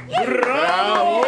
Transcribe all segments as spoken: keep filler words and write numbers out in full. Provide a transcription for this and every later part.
¡Bravo!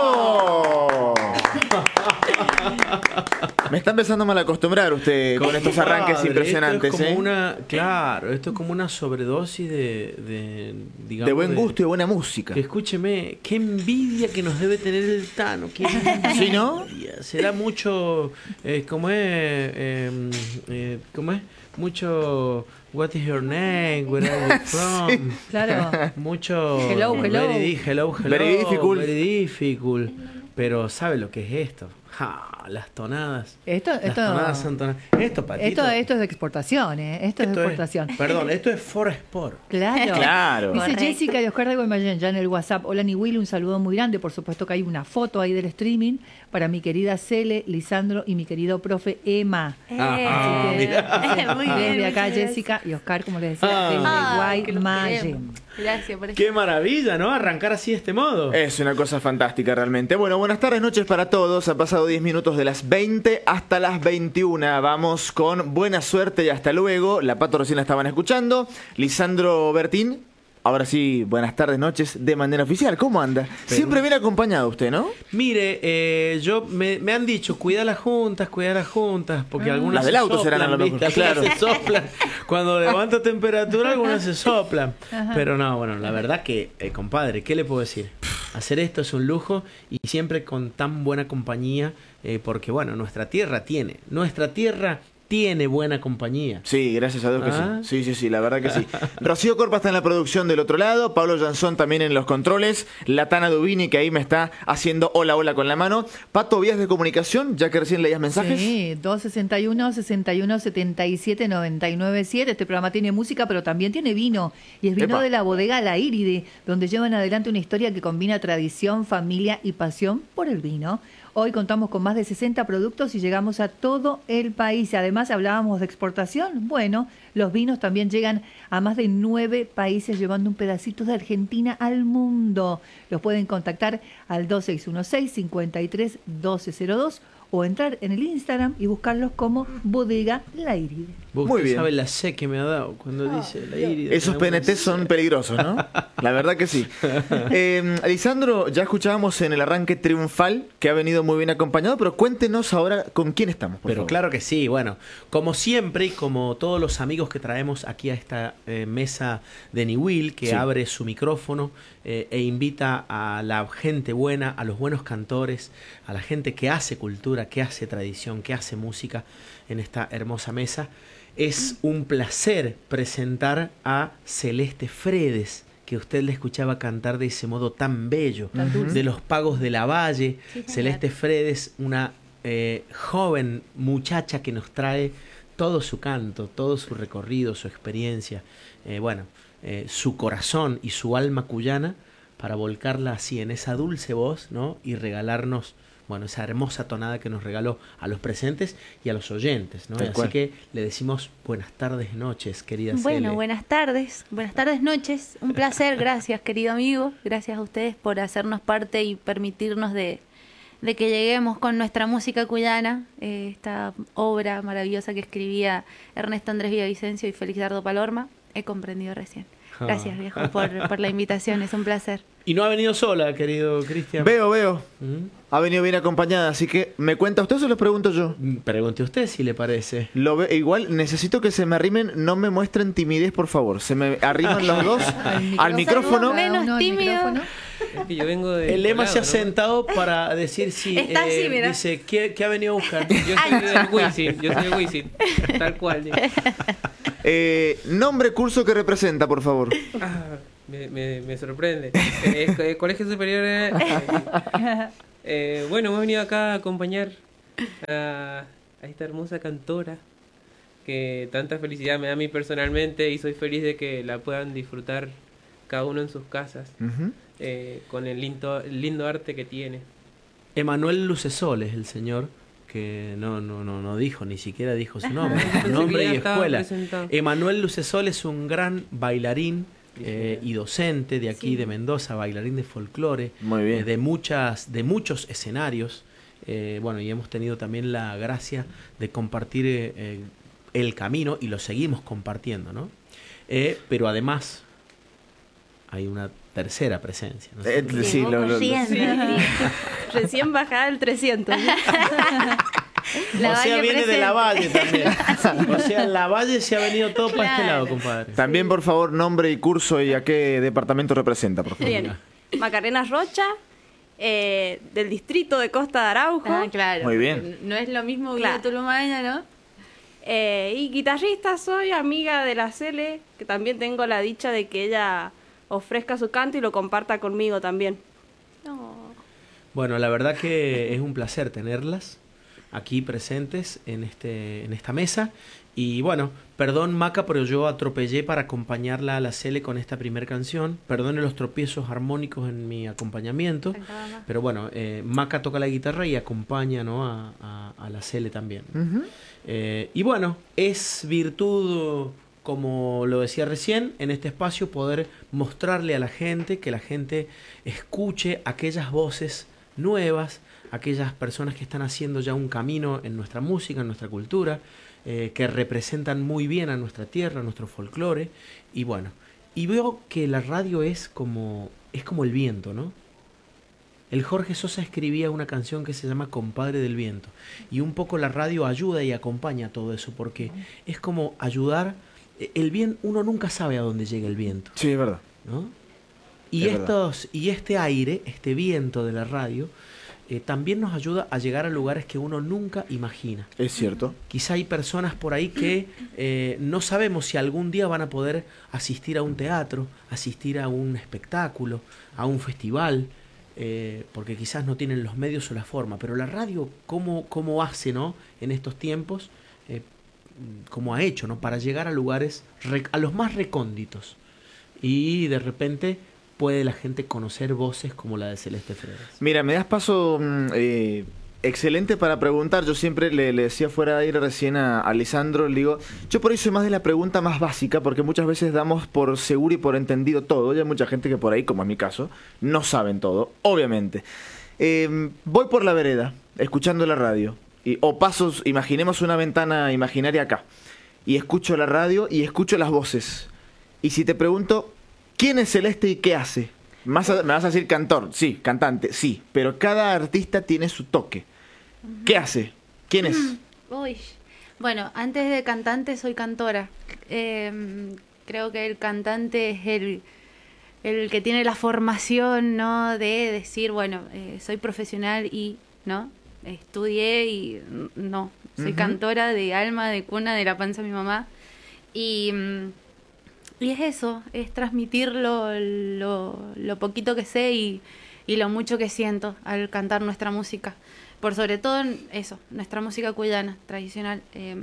Me está empezando a mal acostumbrar usted con estos arranques Padre, impresionantes, esto es como ¿eh? una, claro, esto es como una sobredosis de, de digamos, de buen de- gusto y buena música. Que escúcheme, qué envidia que nos debe tener el Tano. Qué ¿Sí, no? envidia. Será mucho, eh, ¿cómo es? Eh, eh, ¿Cómo es? Mucho, what is your name? Where are you from? Sí. Claro. Mucho, Hello, hello. Very, di- hello, hello. Very difficult. Very difficult. Pero ¿sabe lo que es esto? Ja, las tonadas. Esto, Las esto, tonadas son tonadas. Esto, Patito. esto, esto es de exportación, ¿eh? Esto, es de exportación. Perdón, esto es for sport. Claro. Claro. Dice Correcto. Jessica de Oscar de Guaymallén ya en el WhatsApp. Hola, Ni Will, un saludo muy grande. Por supuesto que hay una foto ahí del streaming para mi querida Cele, Lisandro y mi querido profe Emma. Ah, Así que, mira. Muy bien, desde acá muchas Jessica y Oscar, como les decía, Ah. desde Ay, que los Guaymallén. queremos. Gracias por eso. Qué maravilla, ¿no? Arrancar así de este modo. Es una cosa fantástica realmente. Bueno, buenas tardes, noches para todos. Ha pasado diez minutos de las veinte hasta las veintiuna. Vamos con buena suerte y hasta luego. La Pato recién la estaban escuchando. Lisandro Bertín. Ahora sí, buenas tardes, noches de manera oficial. ¿Cómo anda? Siempre viene acompañado usted, ¿no? Mire, eh, yo me, me han dicho, cuida las juntas, cuida las juntas, porque algunas Las del se auto serán a lo soplan, mejor, ¿viste? Algunas claro. se soplan. Cuando levanta temperatura, algunas se soplan. Pero no, bueno, la verdad que, eh, compadre, ¿qué le puedo decir? Hacer esto es un lujo y siempre con tan buena compañía, eh, porque bueno, nuestra tierra tiene, nuestra tierra tiene buena compañía. Sí, gracias a Dios que Ah. sí. Sí, sí, sí, la verdad que sí. Rocío Corpa está en la producción del otro lado, Pablo Jansón también en los controles, Latana Dubini que ahí me está haciendo hola hola con la mano. Pato, vías de comunicación, ya que recién leías mensajes. Sí, dos sesenta y uno, sesenta y uno, setenta y siete, noventa y nueve siete. Este programa tiene música, pero también tiene vino. Y es vino Epa. de la bodega La Iride, donde llevan adelante una historia que combina tradición, familia y pasión por el vino. Hoy contamos con más de sesenta productos y llegamos a todo el país. Además, hablábamos de exportación. Bueno, los vinos también llegan a más de nueve países llevando un pedacito de Argentina al mundo. Los pueden contactar al dos seis uno seis, cinco tres, uno dos cero dos o entrar en el Instagram y buscarlos como Bodega La Iride. Vos Muy usted bien. sabe la C que me ha dado cuando dice la iris. Esos P N T son peligrosos, ¿no? La verdad que sí. Eh, Lisandro, ya escuchábamos en el arranque triunfal que ha venido muy bien acompañado, pero cuéntenos ahora con quién estamos, por Pero favor. claro que sí, bueno, como siempre y como todos los amigos que traemos aquí a esta eh, mesa de Ni Will, que Sí. abre su micrófono eh, e invita a la gente buena, a los buenos cantores, a la gente que hace cultura, que hace tradición, que hace música en esta hermosa mesa. Es un placer presentar a Celeste Fredes, que usted le escuchaba cantar de ese modo tan bello, Tan dulce. de los Pagos de la Valle. Sí, señor. Celeste Fredes, una eh, joven muchacha que nos trae todo su canto, todo su recorrido, su experiencia, eh, bueno, eh, su corazón y su alma cuyana para volcarla así en esa dulce voz, ¿no? Y regalarnos, bueno, esa hermosa tonada que nos regaló a los presentes y a los oyentes, ¿no? Tal Así cual. que le decimos buenas tardes, noches, querida Bueno, Cele. buenas tardes, buenas tardes, noches. Un placer, gracias, querido amigo. Gracias a ustedes por hacernos parte y permitirnos de, de que lleguemos con nuestra música cuyana, eh, esta obra maravillosa que escribía Ernesto Andrés Villavicencio y Felizardo Palorma. He comprendido recién. Gracias, viejo, por, por la invitación, es un placer. Y no ha venido sola, querido Cristian. Veo, veo. ¿Mm? Ha venido bien acompañada, así que ¿me cuenta usted o se lo pregunto yo? Pregunte usted si le parece. Lo ve- igual necesito que se me arrimen, no me muestren timidez, por favor. Se me arriman los dos al micrófono. Menos Cada uno al tímido. micrófono. Es que yo vengo de. El Lema se ha ¿no? sentado para decir si Está así, mira. dice ¿qué, qué ha venido a buscar. Yo soy del Wisin, yo soy del Wisin. Tal cual. digo. Eh, nombre, curso que representa, por favor. Ah, me, me, me sorprende. Eh, eh, Colegio Superior. eh, eh, bueno, hemos venido acá a acompañar a, a esta hermosa cantora que tanta felicidad me da a mí personalmente y soy feliz de que la puedan disfrutar cada uno en sus casas Ujú. eh, con el lindo, el lindo arte que tiene. Emanuel Lucesol es el señor que no, no, no, no dijo, ni siquiera dijo su nombre, Pensé su que nombre ya y estaba escuela. presentado. Emanuel Lucesol es un gran bailarín eh, y docente de aquí Sí. de Mendoza, bailarín de folclore, Muy bien. eh, de muchas, de muchos escenarios. Eh, bueno, y hemos tenido también la gracia de compartir eh, eh, el camino y lo seguimos compartiendo, ¿no? Eh, pero además hay una tercera presencia. ¿No es Eh, cierto? sí, Llegó lo- lo- lo- corriendo. Sí. Recién bajada el trescientos. La o sea, Valle viene de la presente. Valle también. O sea, la Valle se ha venido todo para este Claro. lado, compadre. También, por favor, nombre y curso y a qué departamento representa, por favor. Bien. Macarena Rocha, eh, del distrito de Costa de Araujo. Ah, claro. Muy bien. No es lo mismo Villa Claro. Tulumaña, ¿no? Eh, y guitarrista, soy amiga de la Cele, que también tengo la dicha de que ella ofrezca su canto y lo comparta conmigo también. No. Bueno, la verdad que es un placer tenerlas aquí presentes en este en esta mesa. Y bueno, perdón Maca, pero yo atropellé para acompañarla a la Cele con esta primera canción. Perdone los tropiezos armónicos en mi acompañamiento. Faltaba más. Pero bueno, eh, Maca toca la guitarra y acompaña, ¿no? a, a, a la Cele también. Ujú. Eh, y bueno, es virtud, como lo decía recién, en este espacio poder mostrarle a la gente, que la gente escuche aquellas voces nuevas, aquellas personas que están haciendo ya un camino en nuestra música, en nuestra cultura, eh, que representan muy bien a nuestra tierra, a nuestro folclore. Y bueno, y veo que la radio es como, es como el viento, ¿no? El Jorge Sosa escribía una canción que se llama Compadre del Viento. Y un poco la radio ayuda y acompaña todo eso, porque es como ayudar. El bien, uno nunca sabe a dónde llega el viento, Sí, es verdad. ¿no? Y, Es verdad. estos, y este aire, este viento de la radio, eh, también nos ayuda a llegar a lugares que uno nunca imagina. Es cierto. Quizá hay personas por ahí que eh, no sabemos si algún día van a poder asistir a un teatro, asistir a un espectáculo, a un festival, eh, porque quizás no tienen los medios o la forma. Pero la radio, ¿cómo, cómo hace, ¿no? En estos tiempos, eh, como ha hecho, ¿no? Para llegar a lugares, rec- a los más recónditos. Y de repente puede la gente conocer voces como la de Celeste Fredes. Mira, me das paso mm, eh, excelente para preguntar. Yo siempre le, le decía fuera de aire recién a, a Lisandro, le digo, yo por ahí soy más de la pregunta más básica, porque muchas veces damos por seguro y por entendido todo. Y hay mucha gente que por ahí, como en mi caso, no saben todo, obviamente. Eh, voy por la vereda, escuchando la radio. Y, o pasos, imaginemos una ventana imaginaria acá. Y escucho la radio y escucho las voces. Y si te pregunto, ¿quién es Celeste y qué hace? Más a- me vas a decir cantor, sí, cantante, sí. Pero cada artista tiene su toque. ¿Qué hace? ¿Quién es? Uy. Bueno, antes de cantante soy cantora. Eh, creo que el cantante es el, el que tiene la formación, ¿no? De decir, bueno, eh, soy profesional y, ¿no? Estudié y n- no. Soy Ujú. cantora de alma, de cuna, de la panza de mi mamá. Y, mm, y es eso, es transmitir lo, lo, lo poquito que sé y, y lo mucho que siento al cantar nuestra música. Por sobre todo en eso, nuestra música cuyana tradicional. eh,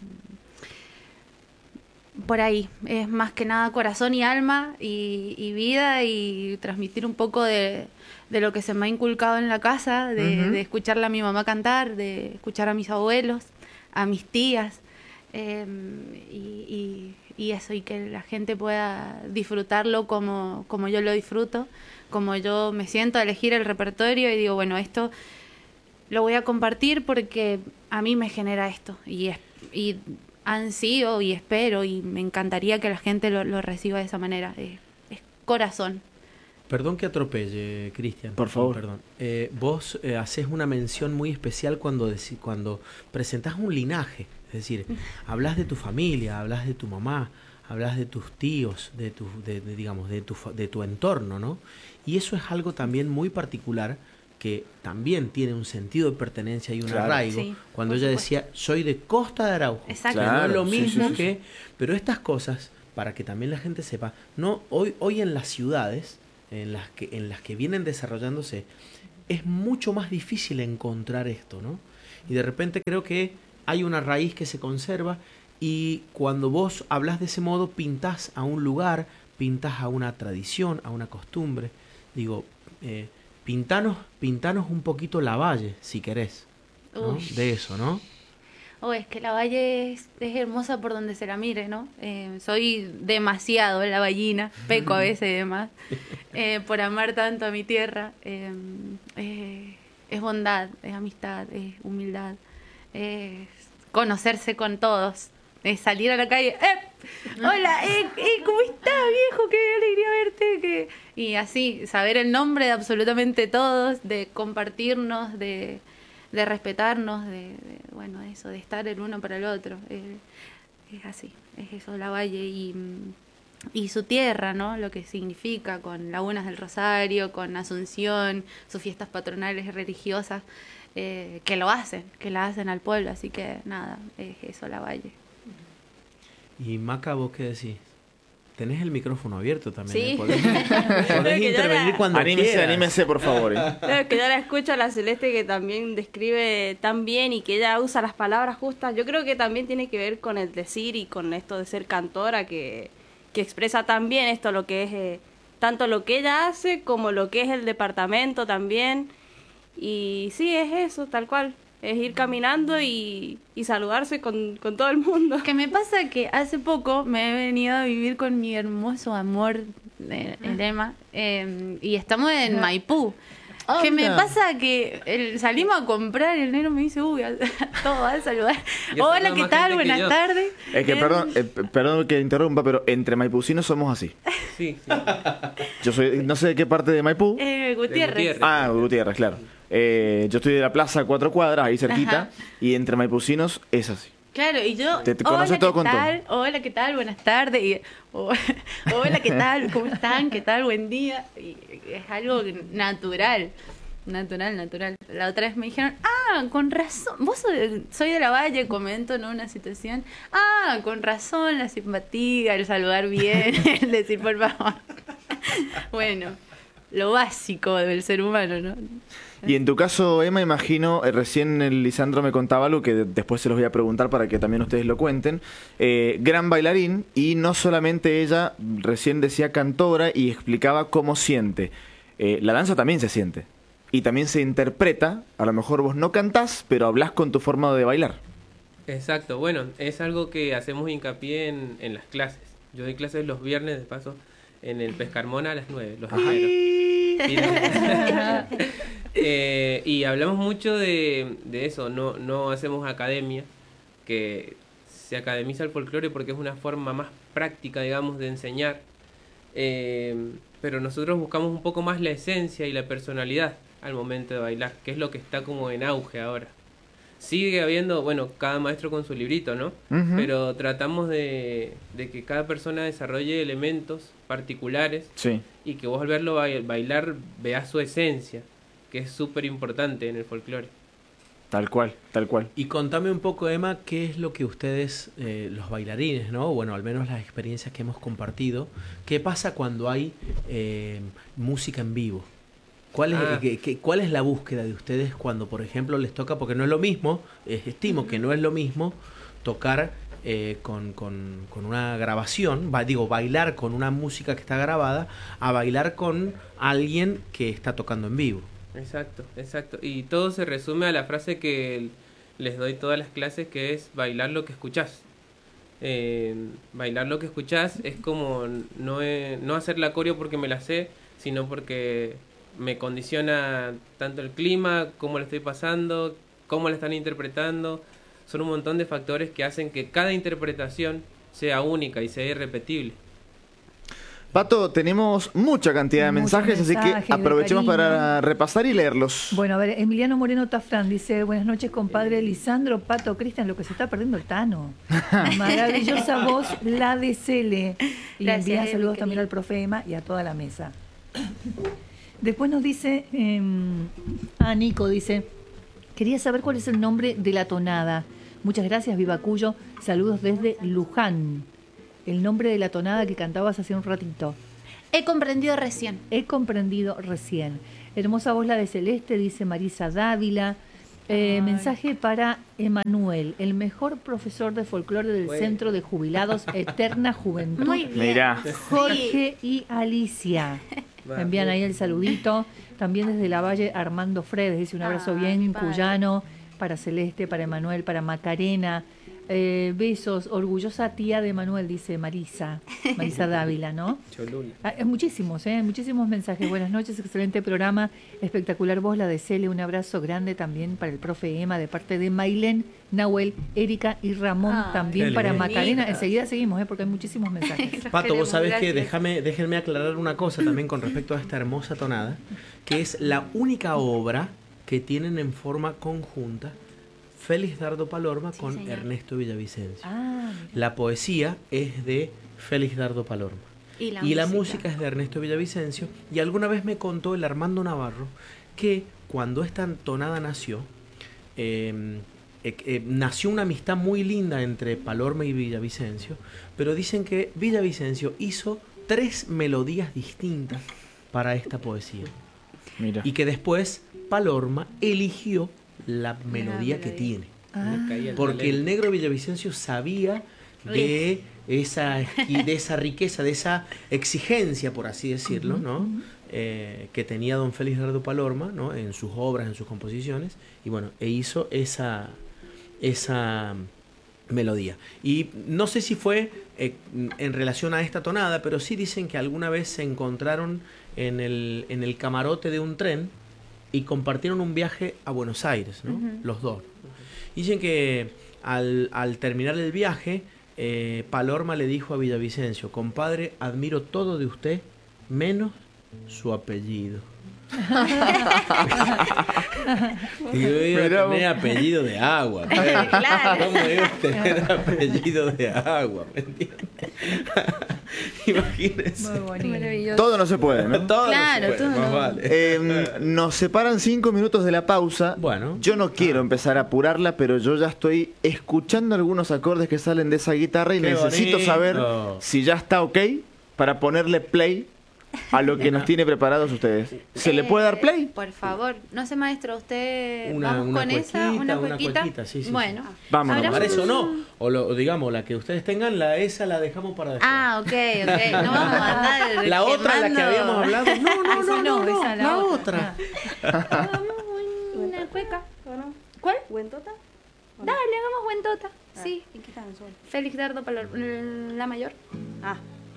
por ahí, es más que nada corazón y alma y, y vida y transmitir un poco de, de lo que se me ha inculcado en la casa, de, Ujú. de escucharle a mi mamá cantar, de escuchar a mis abuelos, a mis tías, eh, y, y- y eso, y que la gente pueda disfrutarlo como, como yo lo disfruto, como yo me siento a elegir el repertorio y digo, bueno, esto lo voy a compartir porque a mí me genera esto y, es, y ansío y espero y me encantaría que la gente lo, lo reciba de esa manera. Es, es corazón. Perdón que atropelle, Cristian. Por favor. Perdón. Eh, vos eh, haces una mención muy especial cuando, deci- cuando presentás un linaje. Es decir, hablas de tu familia, hablas de tu mamá, hablas de tus tíos, de tu, de, de, digamos, de tu, fa- de tu entorno, ¿no? Y eso es algo también muy particular que también tiene un sentido de pertenencia y un Claro. arraigo. Sí, Cuando por ella supuesto. decía, soy de Costa de Araujo. Exacto. Que no es lo Claro, sí, mismo sí, sí, que... Pero estas cosas, para que también la gente sepa, no hoy, hoy en las ciudades, en las que, en las que vienen desarrollándose, es mucho más difícil encontrar esto, ¿no? Y de repente creo que hay una raíz que se conserva y cuando vos hablas de ese modo, pintás a un lugar, pintás a una tradición, a una costumbre. Digo, eh, pintanos, pintanos un poquito la valle, si querés, ¿no? Uy. De eso, ¿no? Oh, es que la valle es, es hermosa por donde se la mire, ¿no? Eh, soy demasiado la ballina, peco a veces y demás, eh, por amar tanto a mi tierra. Eh, eh, es bondad, es amistad, es humildad, es conocerse con todos, es salir a la calle, ¡eh! Hola, eh, eh, ¿cómo estás, viejo? Qué alegría verte. Que... Y así, saber el nombre de absolutamente todos, de compartirnos, de, de respetarnos, de, de, bueno, eso, de estar el uno para el otro. Eh, es así, es eso, Lavalle y, y su tierra, ¿no? Lo que significa con Lagunas del Rosario, con Asunción, sus fiestas patronales y religiosas, eh, que lo hacen, que la hacen al pueblo. Así que nada, es eso, Lavalle. Y Maca, ¿vos qué decís? Tenés el micrófono abierto también. Sí. ¿eh? Podés, podés que yo intervenir la- cuando Anímese, quieras. anímese, por favor. eh. Claro, que yo la escucho a la Celeste que también describe tan bien y que ella usa las palabras justas. Yo creo que también tiene que ver con el decir y con esto de ser cantora que, que expresa tan bien esto, lo que es eh, tanto lo que ella hace como lo que es el departamento también. Y sí, es eso, tal cual. Es ir caminando y, y saludarse con, con todo el mundo. Que me pasa que hace poco me he venido a vivir con mi hermoso amor, eh, el Emma, eh, y estamos en Maipú. Que me Anda. pasa que el- salimos a comprar, el negro me dice, uy, a- todo va a saludar. Yo Hola, saludo ¿qué más tal? gente que Buenas yo. tardes. Es que, Eh, perdón, eh, p- perdón que interrumpa, pero entre maipucinos somos así. Sí, sí. Yo soy, no sé de qué parte de Maipú. eh, Gutiérrez. Gutiérrez. Ah, Gutiérrez, claro. Eh, yo estoy de la plaza Cuatro Cuadras, ahí cerquita, Ajá. y entre maipucinos es así. Claro, y yo, Te- te hola, conoces ¿qué todo con todo. tal? Hola, ¿qué tal? Buenas tardes. Y, o- hola, ¿qué tal? ¿Cómo están? ¿Qué tal? Buen día. Y es algo natural, natural, natural. La otra vez me dijeron, ah, con razón, vos soy, soy de la Valle, comento, ¿no? Una situación. Ah, con razón, la simpatía, el saludar bien, el decir por favor. Bueno, lo básico del ser humano, ¿no? Y en tu caso, Emma, imagino, eh, recién el Lisandro me contaba algo que de- después se los voy a preguntar para que también ustedes lo cuenten. Eh, gran bailarín, y no solamente ella, recién decía cantora y explicaba cómo siente. Eh, la danza también se siente. Y también se interpreta. A lo mejor vos no cantás, pero hablás con tu forma de bailar. Exacto, bueno, es algo que hacemos hincapié en, en las clases. Yo doy clases los viernes, de paso, en el Pescarmona a las nueve, los espero. Y, eh, y hablamos mucho de, de eso, no, no hacemos academia, que se academiza el folclore porque es una forma más práctica, digamos, de enseñar. Eh, pero nosotros buscamos un poco más la esencia y la personalidad al momento de bailar, que es lo que está como en auge ahora. Sigue habiendo, bueno, cada maestro con su librito, ¿no? Ujú. Pero tratamos de, de que cada persona desarrolle elementos particulares Sí. y que vos al verlo bail- bailar veas su esencia, que es súper importante en el folclore. Tal cual, tal cual. Y contame un poco, Emma, qué es lo que ustedes, eh, los bailarines, ¿no? Bueno, al menos las experiencias que hemos compartido, ¿qué pasa cuando hay eh, música en vivo? ¿Cuál es, Ah. qué- qué- ¿Cuál es la búsqueda de ustedes cuando, por ejemplo, les toca, porque no es lo mismo, eh, estimo que no es lo mismo tocar eh, con, con, con una grabación, ba- digo, bailar con una música que está grabada, a bailar con alguien que está tocando en vivo? Exacto, exacto. Y todo se resume a la frase que les doy todas las clases, que es bailar lo que escuchás. Eh, bailar lo que escuchás es como no, eh, no hacer la coreo porque me la sé, sino porque me condiciona tanto el clima, cómo le estoy pasando, cómo la están interpretando. Son un montón de factores que hacen que cada interpretación sea única y sea irrepetible. Pato, tenemos mucha cantidad de Muchos mensajes, así mensajes que de aprovechemos cariño. para repasar y leerlos. Bueno, a ver, Emiliano Moreno Tafrán dice, buenas noches, compadre Lisandro, Pato, Cristian, lo que se está perdiendo el Tano. Maravillosa voz, la de Cele. Y Gracias, envía Emi, saludos qué también lindo. al profe Emma y a toda la mesa. Después nos dice, eh, ah, Nico dice, quería saber cuál es el nombre de la tonada. Muchas gracias, Viva Cuyo. Saludos desde Luján. El nombre de la tonada que cantabas hace un ratito. He comprendido recién. He comprendido recién. Hermosa voz la de Celeste, dice Marisa Dávila. Eh, Ay. mensaje para Emanuel, el mejor profesor de folclore del Bueno. Centro de Jubilados Eterna Juventud. Muy bien. Mirá. Jorge y Alicia. Va, Envían ahí muy- el saludito. También desde la Valle Armando Fredes, dice un abrazo Ah, bien mi padre. cuyano para Celeste, para Emanuel, para Macarena. Eh, besos, orgullosa tía de Manuel, dice Marisa, Marisa Dávila, ¿no? Cholula. Ah, eh, muchísimos, ¿eh? Muchísimos mensajes. Buenas noches, excelente programa, espectacular voz, la de Cele. Un abrazo grande también para el profe Emma de parte de Mailén, Nahuel, Erika y Ramón, Ay, también qué para lindo. Macarena. Enseguida seguimos, ¿eh? Porque hay muchísimos mensajes. Pato, vos Queremos, sabés que gracias. déjame, déjenme aclarar una cosa también con respecto a esta hermosa tonada, que es la única obra que tienen en forma conjunta Félix Dardo Palorma Sí, con señor. Ernesto Villavicencio. Ah, mira. La poesía es de Félix Dardo Palorma. Y la, y la música. música es de Ernesto Villavicencio. Y alguna vez me contó el Armando Navarro que cuando esta tonada nació, eh, eh, eh, nació una amistad muy linda entre Palorma y Villavicencio, pero dicen que Villavicencio hizo tres melodías distintas para esta poesía. Mira. Y que después Palorma eligió la melodía que melodía. tiene. Ah, Me caía el Porque talento. el negro Villavicencio sabía de esa, esqui- de esa riqueza, de esa exigencia, por así decirlo, ¿no? Eh, que tenía don Félix Dardo Palorma, ¿no? En sus obras, en sus composiciones, y bueno, e hizo esa, esa melodía. Y no sé si fue eh, en relación a esta tonada, pero sí dicen que alguna vez se encontraron en el, en el camarote de un tren y compartieron un viaje a Buenos Aires, ¿no? Ujú. Los dos. Dicen que al, al terminar el viaje, eh, Palorma le dijo a Villavicencio: compadre, admiro todo de usted, menos su apellido. Y yo iba Mirá a vos. tener apellido de agua. pero Claro. ¿Cómo iba a tener apellido de agua? ¿Me entiendes? Imagínense. muy bonito. Maravilloso. Todo no se puede, ¿no? Todo Claro, no se puede, todo más no. vale. Eh, nos separan cinco minutos de la pausa. Bueno. Yo no quiero empezar a apurarla, pero yo ya estoy escuchando algunos acordes que salen de esa guitarra y ¡Qué necesito bonito! saber si ya está ok para ponerle play a lo que nos tiene preparados ustedes. ¿Se le puede dar play? Eh, Por favor. No sé, maestro, usted. Una- vamos una con esa, cuequita, una una cuequita. cuequita, sí, sí, Bueno, sí. Vámonos. habrá Para un- eso no. O, lo, o digamos, la que ustedes tengan, la esa la dejamos para después. Ah, ok, ok. No vamos a andar. La otra, la que quemando. habíamos hablado. No, no, Esa no, no, no, no, esa la, la otra. otra. Hagamos una cueca. ¿O no? ¿Cuál? ¿Buentota? ¿O no? Dale, hagamos buen tota. Ah, Sí. ¿En qué canción? Félix Dardo Palor, la mayor. Ah,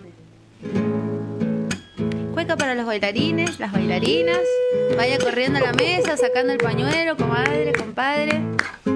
Cueca para los bailarines, las bailarinas. Vaya corriendo a la mesa, sacando el pañuelo, comadre, compadre.